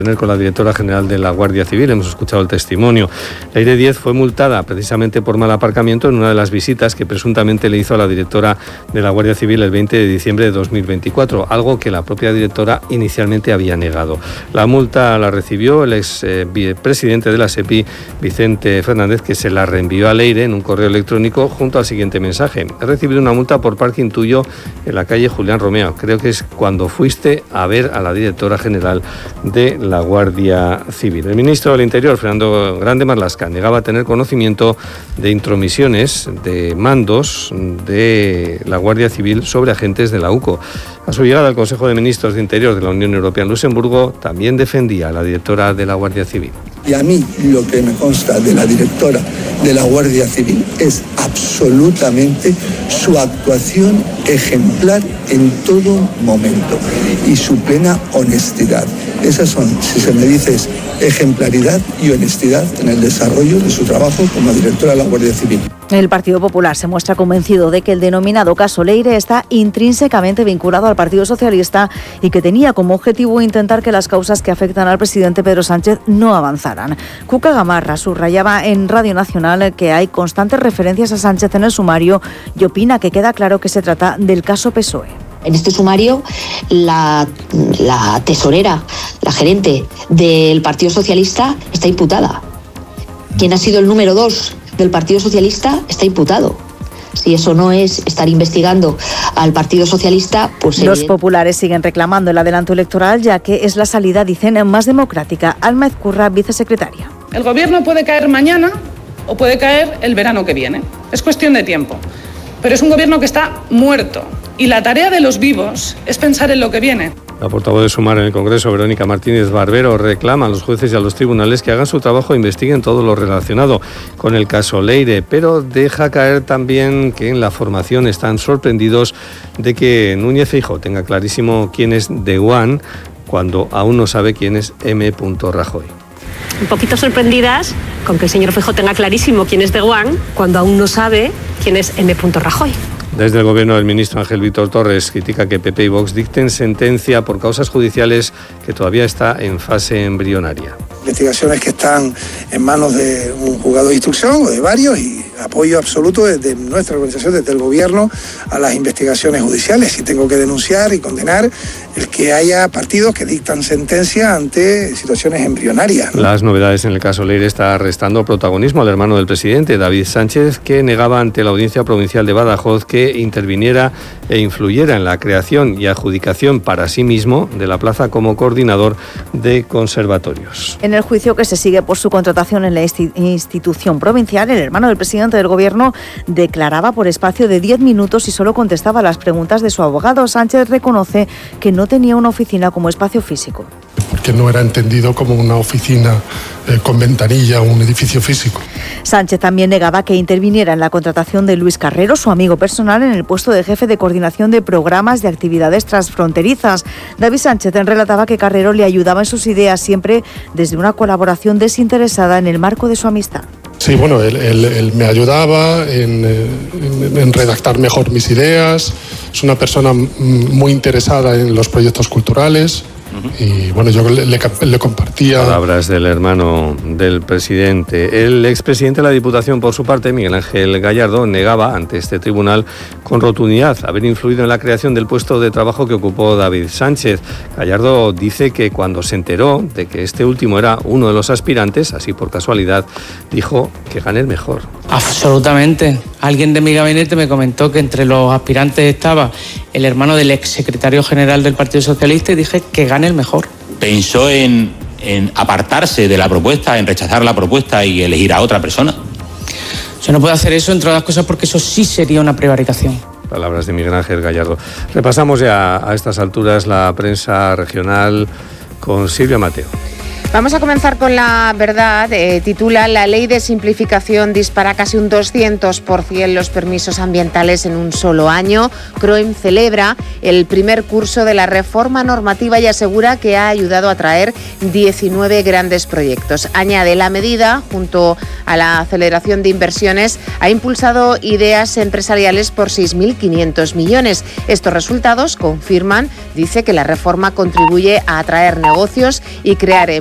Con la directora general de la Guardia Civil, hemos escuchado el testimonio. Leire Díez fue multada precisamente por mal aparcamiento en una de las visitas que presuntamente le hizo a la directora de la Guardia Civil el 20 de diciembre de 2024, algo que la propia directora inicialmente había negado. La multa la recibió el ex presidente de la SEPI, Vicente Fernández, que se la reenvió a Leire en un correo electrónico junto al siguiente mensaje: he recibido una multa por parking tuyo en la calle Julián Romeo. Creo que es cuando fuiste a ver a la directora general de la Guardia Civil. El ministro del Interior, Fernando Grande Marlaska, negaba tener conocimiento de intromisiones de mandos de la Guardia Civil sobre agentes de la UCO. A su llegada al Consejo de Ministros de Interior de la Unión Europea en Luxemburgo, también defendía a la directora de la Guardia Civil. Y a mí lo que me consta de la directora de la Guardia Civil es absolutamente su actuación ejemplar en todo momento y su plena honestidad. Esas son, si se me dice, ejemplaridad y honestidad en el desarrollo de su trabajo como directora de la Guardia Civil. El Partido Popular se muestra convencido de que el denominado caso Leire está intrínsecamente vinculado al Partido Socialista y que tenía como objetivo intentar que las causas que afectan al presidente Pedro Sánchez no avanzaran. Cuca Gamarra subrayaba en Radio Nacional que hay constantes referencias a Sánchez en el sumario y opina que queda claro que se trata del caso PSOE. En este sumario, la tesorera, la gerente del Partido Socialista está imputada. Quien ha sido el número 2 del Partido Socialista está imputado. Si eso no es estar investigando al Partido Socialista, pues... Los populares siguen reclamando el adelanto electoral, ya que es la salida, dicen, más democrática. Alma Ezcurra, vicesecretaria. El gobierno puede caer mañana o puede caer el verano que viene. Es cuestión de tiempo. Pero es un gobierno que está muerto. Y la tarea de los vivos es pensar en lo que viene. La portavoz de Sumar en el Congreso, Verónica Martínez Barbero, reclama a los jueces y a los tribunales que hagan su trabajo e investiguen todo lo relacionado con el caso Leire, pero deja caer también que en la formación están sorprendidos de que Núñez Feijóo tenga clarísimo quién es The One cuando aún no sabe quién es M. Rajoy. Un poquito sorprendidas con que el señor Feijóo tenga clarísimo quién es The One cuando aún no sabe quién es M. Rajoy. Desde el gobierno del ministro Ángel Víctor Torres critica que PP y Vox dicten sentencia por causas judiciales que todavía está en fase embrionaria. Investigaciones que están en manos de un juzgado de instrucción o de varios, y apoyo absoluto desde nuestra organización, desde el gobierno, a las investigaciones judiciales. Y tengo que denunciar y condenar el que haya partidos que dictan sentencia ante situaciones embrionarias, ¿no? Las novedades en el caso Leire está restando protagonismo al hermano del presidente, David Sánchez, que negaba ante la Audiencia Provincial de Badajoz que interviniera e influyera en la creación y adjudicación para sí mismo de la plaza como coordinador de conservatorios. En el juicio que se sigue por su contratación en la institución provincial, el hermano del presidente del Gobierno declaraba por espacio de 10 minutos y solo contestaba a las preguntas de su abogado. Sánchez reconoce que no tenía una oficina como espacio físico. Porque no era entendido como una oficina con ventanilla o un edificio físico. Sánchez también negaba que interviniera en la contratación de Luis Carrero, su amigo personal, en el puesto de jefe de coordinación de programas de actividades transfronterizas. David Sánchez relataba que Carrero le ayudaba en sus ideas siempre desde una colaboración desinteresada en el marco de su amistad. Sí, bueno, él me ayudaba en redactar mejor mis ideas. Es una persona muy interesada en los proyectos culturales. Y bueno, yo le compartía... Palabras del hermano del presidente. El expresidente de la Diputación, por su parte, Miguel Ángel Gallardo, negaba ante este tribunal con rotundidad haber influido en la creación del puesto de trabajo que ocupó David Sánchez. Gallardo dice que cuando se enteró de que este último era uno de los aspirantes, así por casualidad, dijo que gane el mejor. Absolutamente. Alguien de mi gabinete me comentó que entre los aspirantes estaba el hermano del exsecretario general del Partido Socialista y dije que gane el mejor. ¿Pensó en apartarse de la propuesta, en rechazar la propuesta y elegir a otra persona? Yo no puedo hacer eso, entre otras cosas, porque eso sí sería una prevaricación. Palabras de Miguel Ángel Gallardo. Repasamos ya a estas alturas la prensa regional con Silvia Mateo. Vamos a comenzar con La Verdad. Titula: La ley de simplificación dispara casi un 200% los permisos ambientales en un solo año. CROIM celebra el primer curso de la reforma normativa y asegura que ha ayudado a traer 19 grandes proyectos. Añade: la medida, junto a la aceleración de inversiones, ha impulsado ideas empresariales por 6.500 millones. Estos resultados confirman, dice, que la reforma contribuye a atraer negocios y crear